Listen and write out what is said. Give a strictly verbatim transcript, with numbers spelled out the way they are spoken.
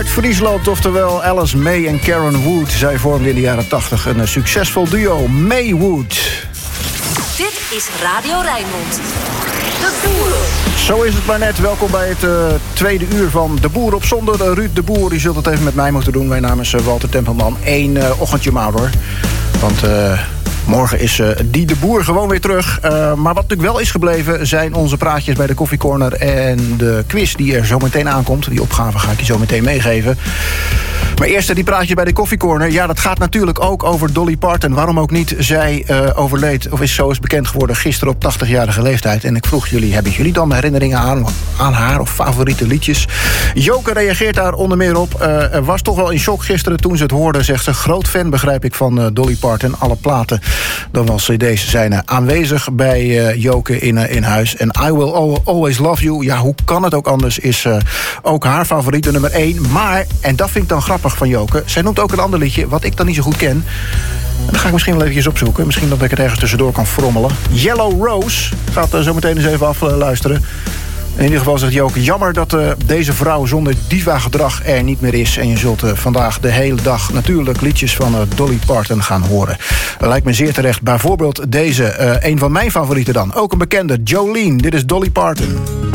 Uit Friesland, oftewel Alice May en Karen Wood. Zij vormden in de jaren tachtig een succesvol duo, Maywood. Dit is Radio Rijnmond. De Boer. Zo is het maar net. Welkom bij het uh, tweede uur van De Boer op zondag. Uh, Ruud de Boer, die zult het even met mij moeten doen. Mijn naam is uh, Walter Tempelman. Eén uh, ochtendje maar hoor. Want... Uh, Morgen is uh, die de Boer gewoon weer terug. Uh, maar wat natuurlijk wel is gebleven zijn onze praatjes bij de koffiecorner en de quiz die er zo meteen aankomt. Die opgave ga ik je zo meteen meegeven. Maar eerst die praatjes bij de koffiecorner. Ja, dat gaat natuurlijk ook over Dolly Parton. Waarom ook niet? Zij uh, overleed, of is zo eens bekend geworden, gisteren op tachtigjarige leeftijd. En ik vroeg jullie, hebben jullie dan herinneringen aan, aan haar of favoriete liedjes? Joke reageert daar onder meer op. Uh, er was toch wel in shock gisteren toen ze het hoorde, zegt ze. Groot fan, begrijp ik, van uh, Dolly Parton. Alle platen, dan wel cd's zijn uh, aanwezig bij uh, Joke in, uh, in huis. En I Will Always Love You, ja, hoe kan het ook anders, is uh, ook haar favoriete nummer één. Maar, en dat vind ik dan grappig van Joke, zij noemt ook een ander liedje wat ik dan niet zo goed ken. En dan ga ik misschien wel eventjes opzoeken. Misschien dat ik het ergens tussendoor kan frommelen. Yellow Rose. Gaat uh, zo meteen eens even afluisteren. Uh, In ieder geval zegt Joke, jammer dat uh, deze vrouw zonder diva-gedrag er niet meer is. En je zult uh, vandaag de hele dag natuurlijk liedjes van uh, Dolly Parton gaan horen. Uh, lijkt me zeer terecht. Bijvoorbeeld deze, uh, een van mijn favorieten dan. Ook een bekende, Jolene. Dit is Dolly Parton.